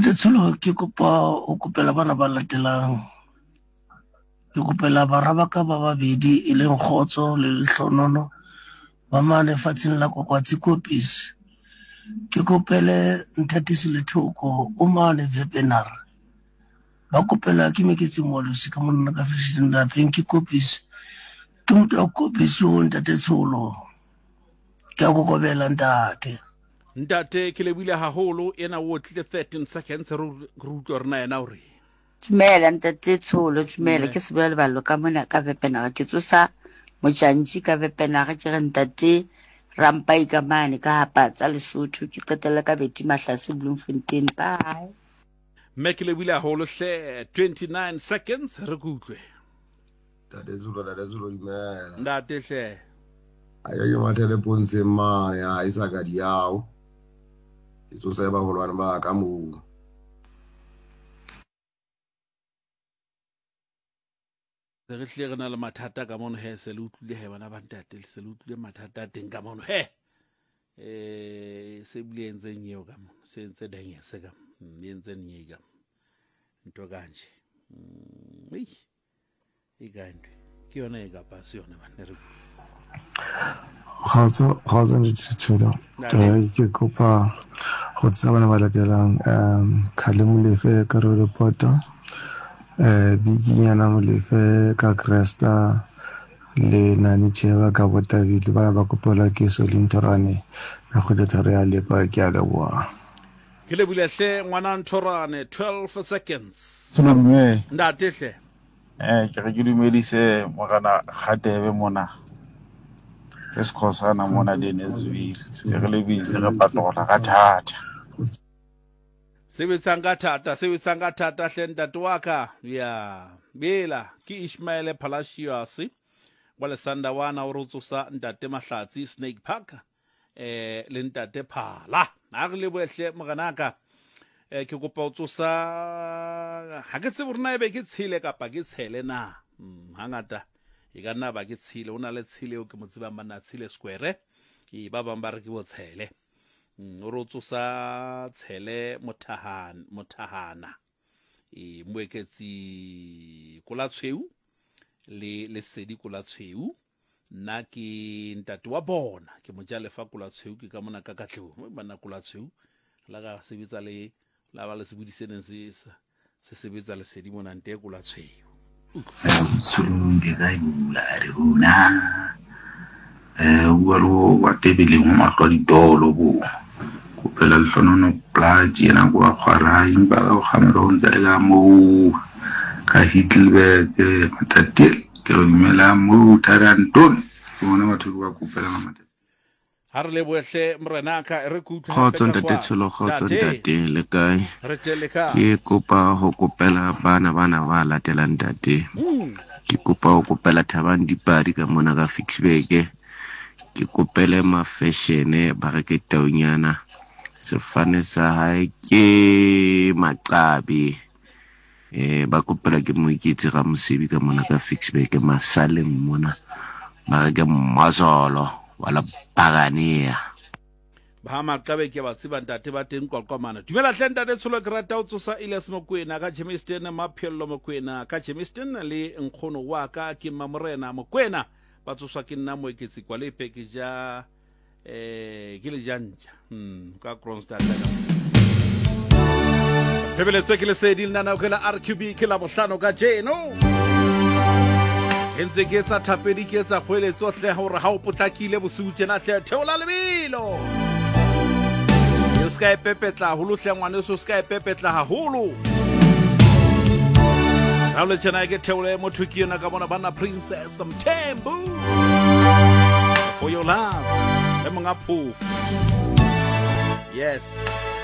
Ntate Tsholo ke kopa o kopela bana ba latelang. Ke kopela barabaka ba babedi e leng Kgotso le Lehlonono ba mane fatseng la Kokwatsi Kopisi. Ke kopele Ntate Selethoko o mane Vepenar. Ba kopela ke meketsi Molusi ka monna ka fishing lapeng ke Kopisi. Ke motho wa Kopisi o Ntate Tsholo. Ke a go kopela ntate. Ntate ke lebile haholo ena o tlile 13 seconds re utlwa rena ena hore Dumela Ntate Tsholo, dumela ke sebela leballo ka mona ka Vepenaga ke tsosa mojantji ka Vepenaga ke re ntate Rampai ka mane ka Hapatsa Lesotho ke qetella ka Beti Mahlase Bloemfontein. Bye. mme ke lebile haholo hle 29 seconds re utlwe Ntate Zulu dumela. ntate hle Ayo ke mathele ponse mane a isa ka diao. Ke tsosa ba holwana ba ka mo. re hle re na le mathata ka mono he se le utlwile he bana ba ntate se le utlwile mathata a teng ka mono he se bile entseng yeo ka mono se entse denge se ka entse nye ka nto kanje e ka ntwe ke yona e ka pasi yona ba ne re Kgotso Tsholo. Ke kopa go tsaya bana ba latelang Khale Molefe ka Road Poto, Bikinyana Molefe ka Cresta le Nani Cheva ka Botavile ba ba kopela ke Solintorane ka go thare ya lepa ke a leboa. ke le bule hle ngwana Nthorane 12 seconds Tsholomme ntate hle ke re ke dumedise mogana Gatebe mona ke sekhosana mona Denesville se re lebile re patola ka thata sebetsang ka thata hle ntate wa ka ya bela ke Ishmael Palacios wa Lesanda wana o rotsosa ntate Mahlatsi Snake Park le ntate Phala a re le boehle moganaka ke kopa o tsosa ha ke tsebe rena ebe ke tshile kapa ke tshele na hangata e ka nna ba ke tshile o na le tshile o ke mo tsebang bana tshile square e ba bang ba re ke bo tshele o re o tsosa tshele mothahana e moeketsi kola tshweu le lesedi kola tshweu nna ke ntate wa bona ke mo ja lefa kola tshweu ke ka mona ka katlego bana kola tshweu la ga sebetsa le la ba le sebodiseneng se sebetsa lesedi mona nte kola tshweu Tshulunge ka ibula re una wa lo wa tebele mo matlwa ditolo bo kopela Lehlonono plaji ena go khwara imba ga gamelo ntse le ka mo ka Hitlerberg matate ke re dumela mo Taranton bona batho ba kopela mamate ha re le boehle morenaka re kutlwa Kgotso Ntate Tsholo, kgotso ntate le kae? re tele ka Ke kopa go kopela bana ba latelang ntate. Ke kopa go kopela Thabang Dipadi ka mona ka Fixburg. Ke kopele Mafashene ba re ke Taunyana. Sefane sa hae ke Maqabi. Ba kopela ke Moiketsi ga Mosebi ka mona ka Fixburg Masaleng mona. Ba re ke Mazolo wala Pagania. ba Maqabe ke ba tseba ntate ba teng qoqomana dumela hle ntate Tsholo ke rata o tsosa Elias Mokwena ka Chemiston Maphello Mokwena ka Chemiston le nkgono wa ka ke Mamorena Mokwena ba tsoswa ke nna moeketsi kwa le package ja ke le janja ka Kronstadt ka sebeletso ke le sedi nna na ke la RQB ke la bohlano ka jeno entse ke tsa thapedi ke tsa kgweletso hle hore ha o potlakile bosiu tjena hle theola lebelo yo ska epepetla holo hle ngwane so ska epepetla haholo ha le tjena ke theole motho ke yona ka bona bana Princess Mthembu for your love le monga phofu yes